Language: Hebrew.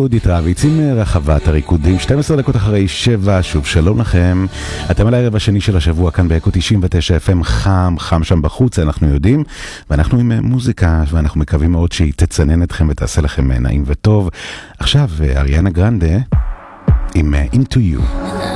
אודית רביץ עם רחבת הריקודים, 12 דקות אחרי 7, שוב שלום לכם. אתם על הערב השני של השבוע כאן באקו 99 FM, חם שם בחוץ, אנחנו יודעים, ואנחנו עם מוזיקה, ואנחנו מקווים מאוד שהיא תצנן אתכם ותעשה לכם נעים וטוב. עכשיו אריאנה גרנדה עם Into You.